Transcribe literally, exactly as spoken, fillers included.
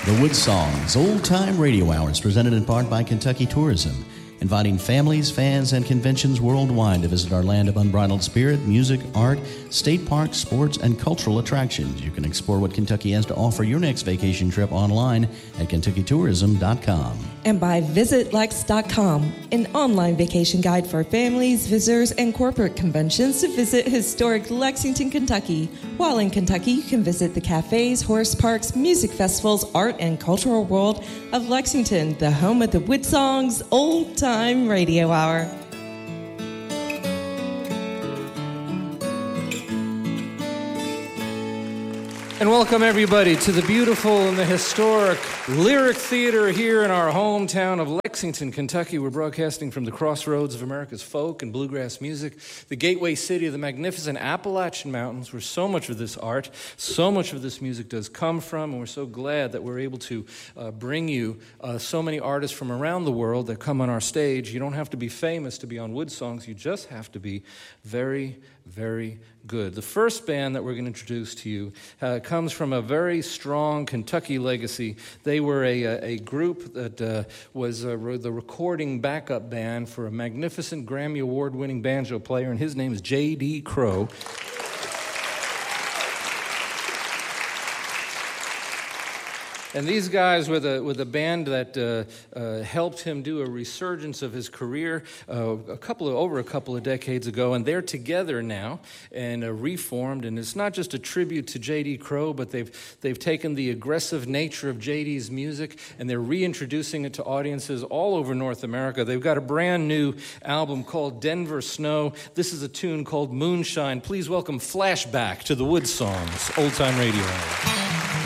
The Wood Songs Old Time Radio Hour is presented in part by Kentucky Tourism, inviting families, fans, and conventions worldwide to visit our land of unbridled spirit, music, art, state parks, sports, and cultural attractions. You can explore what Kentucky has to offer your next vacation trip online at kentucky tourism dot com. And by visit lex dot com, an online vacation guide for families, visitors, and corporate conventions to visit historic Lexington, Kentucky. While in Kentucky, you can visit the cafes, horse parks, music festivals, art, and cultural world of Lexington, the home of the Wood Songs Old Time Radio Hour. And welcome everybody to the beautiful and the historic Lyric Theater here in our hometown of Lexington, Kentucky. We're broadcasting from the crossroads of America's folk and bluegrass music, the gateway city of the magnificent Appalachian Mountains, where so much of this art, so much of this music does come from, and we're so glad that we're able to uh, bring you uh, so many artists from around the world that come on our stage. You don't have to be famous to be on Wood Songs, you just have to be very, very good. The first band that we're going to introduce to you uh, comes from a very strong Kentucky legacy. They were a, a, a group that uh, was uh, re- the recording backup band for a magnificent Grammy Award-winning banjo player, and his name is J D Crowe. And these guys were the, were the band that uh, uh, helped him do a resurgence of his career uh, a couple of, over a couple of decades ago, and they're together now and uh, reformed. And it's not just a tribute to J D Crowe, but they've they've taken the aggressive nature of J D's music and they're reintroducing it to audiences all over North America. They've got a brand new album called Denver Snow. This is a tune called Moonshine. Please welcome Flashback to the Wood Songs Old Time Radio Hour.